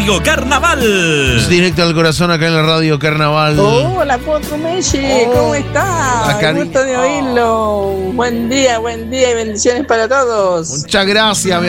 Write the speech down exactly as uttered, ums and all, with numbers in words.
Radio Carnaval. Directo al corazón acá en la Radio Carnaval. Hola, Potro Messi, Oh, ¿cómo está? acá- Gusto de oírlo. Buen día, buen día y bendiciones para todos. Muchas gracias, mi